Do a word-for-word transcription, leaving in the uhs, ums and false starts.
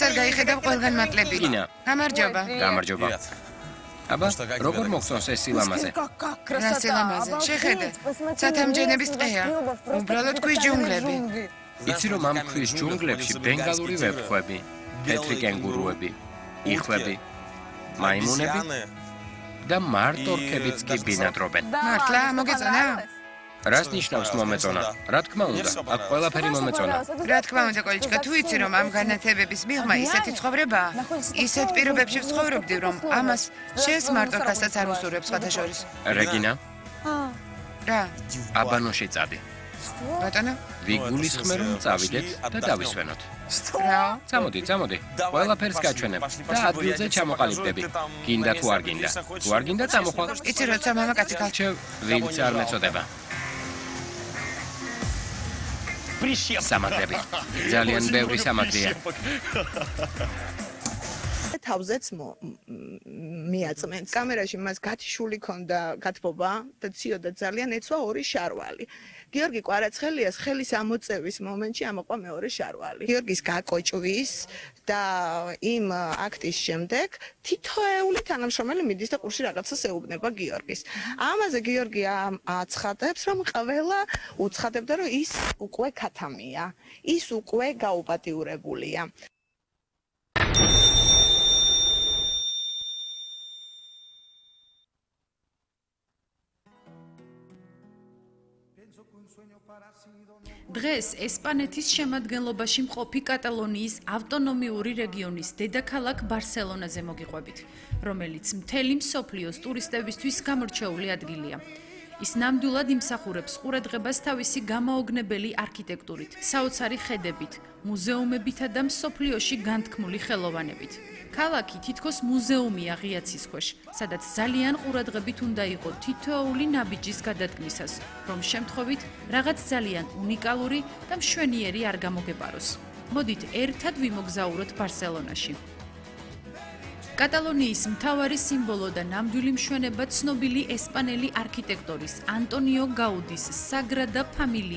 არ გაიხედავ ყველგან მატლები. გინა. გამარჯობა. გამარჯობა. აბა, როგორ მოგწონს ეს სილამაზე? რა სილამაზე? შეხედე. ცათამჯენების ტყეა. უბრალოდ ქვის ჯუნგლები. იცი რომ ამ ქვის ჯუნგლებში ბენგალური ვეფხვები, თეთრი კენგურუები, იხვები, მაიმუნები და მარტორქებიც კი ბინადრობენ. მართლა, მოგეწონა? რას ნიშნავს მომეწონა? რა თქმა უნდა, აქ ყველაფერი მომეწონა. რა თქმა უნდა, კოლიჩკა, თუ იცი რომ ამ განათებების მიღმა ისეთი ცხოვრებაა, ისეთ პირობებში ვცხოვრობდი, რომ ამას შენს მარტორქასაც არ უსურვებს სხვათა შორის. რეგინა, რა? აბანოში წადი. ბატონო? ვიგულისხმე რომ წავიდეთ და დავისვენოთ. რა? წამოდი, წამოდი. ყველაფერს გაჩვენებ და ადგილზე ჩამოყალიბდები. გინდა თუ არ გინდა. თუ არ გინდა წამოხვალ. იცი როცა მამაკაცი ქალჩევ, ვინც არ მეწოდება. სამაგრები. ძალიან ბევრი სამაგრია. თავზეც მიაწმენს. კამერაში მას გათიშული ქონდა გათბობა და ციოდა ძალიან ეცვა ორი შარვალი. გიორგი კვარაცხელიას ხელის ამოწევის მომენტში ამოყვა მეორე შარვალი. გიორგის გაკოჭვის და იმ აქტის შემდეგ თითოეული თანამშრომელი მიდის და ყურში რაღაცას ეუბნება გიორგის. ამაზე გიორგი აცხადებს, რომ ყველა უცხადებდა, რომ ის უკვე ქათამია, ის უკვე გაუპატიურებულია. დღეს ესპანეთის შემადგენლობაში მყოფი კატალონიის ავტონომიური რეგიონის დედაქალაქ ბარსელონაზე მოგიყვებით, რომელიც მთელი მსოფლიოს ტურისტებისთვის გამორჩეული ადგილია. ის ნამდვილად იმსახურებს ყურადღებას თავისი გამაოგნებელი არქიტექტურით, საოცარი ხედებით, მუზეუმებითა და მსოფლიოში განთქმული ხელოვანებით. ქალაქი თითქოს მუზეუმია ღია ცის ქვეშ, სადაც ძალიან ყურადღებით უნდა იყო თითოეული ნაბიჯის გადადგმისას, რომ შემთხვევით რაღაც ძალიან უნიკალური და მშვენიერი არ გამოგეპაროს. მოდით ერთად ვიმოგზაუროთ ბარსელონაში. კატალონიის მთავარი სიმბოლო და ნამდვილი მშვენება ცნობილი ესპანელი არქიტექტორის ანტონიო გაუდის საგრადა ფამილია